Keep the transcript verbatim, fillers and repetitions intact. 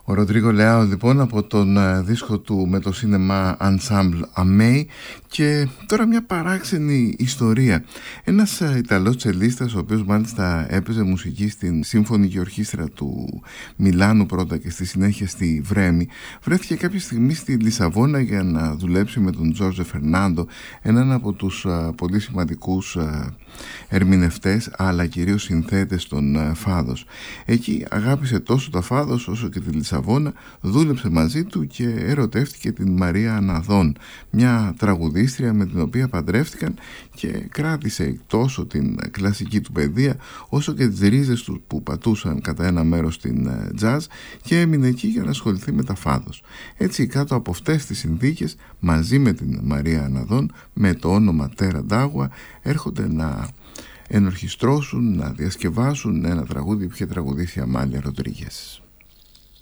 Ο Ροντρίγκο Λεάο λοιπόν από τον uh, δίσκο του με το Cinema Ensemble Amei. Και τώρα μια παράξενη ιστορία. Ένας uh, Ιταλός τσελίστας, ο οποίος μάλιστα έπαιζε μουσική στην Σύμφωνη Ορχήστρα του Μιλάνου πρώτα και στη συνέχεια στη Βρέμη, βρέθηκε κάποια στιγμή στη Λισαβόνα για να δουλέψει με τον Τζόρτζο Φερνάντο, έναν από τους uh, πολύ σημαντικούς uh, ερμηνευτές αλλά κυρίως συνθέτες των uh, φάδος. Εκεί αγάπησε τόσο τα φάδος όσο και τη Λισαβόνα, δούλεψε μαζί του και ερωτεύτηκε την Μαρία Αναδών, μια τραγουδίστρια με την οποία παντρεύτηκαν, και κράτησε τόσο την κλασική του παιδεία όσο και τις ρίζες του που πατούσαν κατά ένα μέρος στην τζαζ, και έμεινε εκεί για να ασχοληθεί με τα φάδος. Έτσι, κάτω από αυτές τις συνθήκες, μαζί με την Μαρία Αναδών, με το όνομα Τέρα Ντάγουα, έρχονται να ενορχιστρώσουν, να διασκευάσουν ένα τραγούδι που είχε τραγουδήσει η Αμάλια Ροντρίγκες.